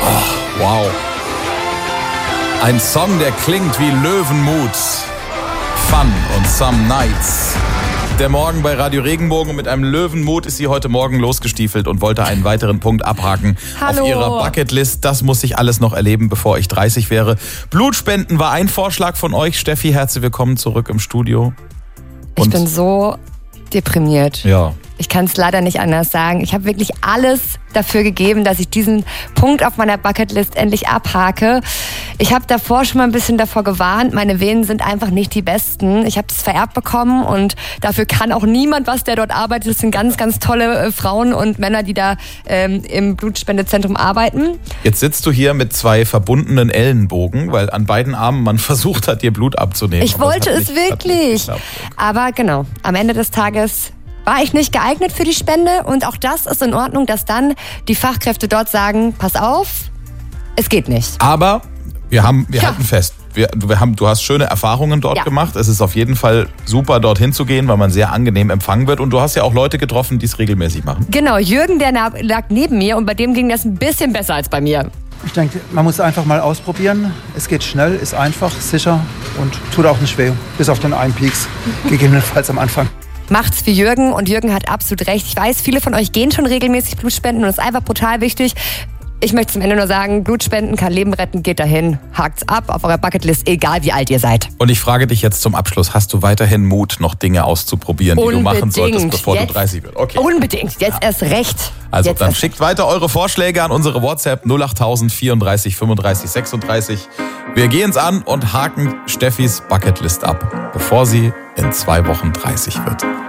Oh, wow. Ein Song, der klingt wie Löwenmut. Fun und Some Nights. Der Morgen bei Radio Regenbogen und mit einem Löwenmut ist sie heute Morgen losgestiefelt und wollte einen weiteren Punkt abhaken auf ihrer Bucketlist. Das muss ich alles noch erleben, bevor ich 30 wäre. Blutspenden war ein Vorschlag von euch. Steffi, herzlich willkommen zurück im Studio. Ich bin so deprimiert. Ja. Ich kann es leider nicht anders sagen. Ich habe wirklich alles dafür gegeben, dass ich diesen Punkt auf meiner Bucketlist endlich abhake. Ich habe davor schon mal ein bisschen davor gewarnt. Meine Venen sind einfach nicht die besten. Ich habe es vererbt bekommen und dafür kann auch niemand was, der dort arbeitet. Es sind ganz, ganz tolle Frauen und Männer, die da im Blutspendezentrum arbeiten. Jetzt sitzt du hier mit 2 verbundenen Ellenbogen, weil an beiden Armen man versucht hat, dir Blut abzunehmen. Ich wollte es wirklich. Aber genau, am Ende des Tages war ich nicht geeignet für die Spende und auch das ist in Ordnung, dass dann die Fachkräfte dort sagen, pass auf, es geht nicht. Aber wir halten fest, du hast schöne Erfahrungen dort gemacht. Es ist auf jeden Fall super, dorthin zu gehen, weil man sehr angenehm empfangen wird. Und du hast ja auch Leute getroffen, die es regelmäßig machen. Genau, Jürgen, der lag neben mir und bei dem ging das ein bisschen besser als bei mir. Ich denke, man muss einfach mal ausprobieren. Es geht schnell, ist einfach, sicher und tut auch nicht weh. Bis auf den einen Pieks, gegebenenfalls am Anfang. Macht's wie Jürgen und Jürgen hat absolut recht. Ich weiß, viele von euch gehen schon regelmäßig Blutspenden und es ist einfach brutal wichtig. Ich möchte zum Ende nur sagen, Blutspenden kann Leben retten, geht dahin, hakt's ab auf eurer Bucketlist, egal wie alt ihr seid. Und ich frage dich jetzt zum Abschluss, hast du weiterhin Mut, noch Dinge auszuprobieren, die du machen solltest, bevor du 30 wirst? Okay. Unbedingt, jetzt erst recht. Also jetzt dann schickt weiter eure Vorschläge an unsere WhatsApp 08000 34 35 36. Wir gehen's an und haken Steffis Bucketlist ab, bevor sie in 2 Wochen 30 wird.